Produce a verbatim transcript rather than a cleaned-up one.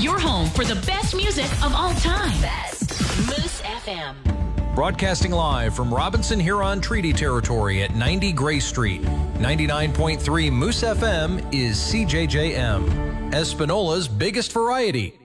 Your home for the best music of all time. Best Moose F M. Broadcasting live from Robinson Huron Treaty Territory at ninety Gray Street. ninety-nine point three Moose F M is C J J M, Espinola's biggest variety.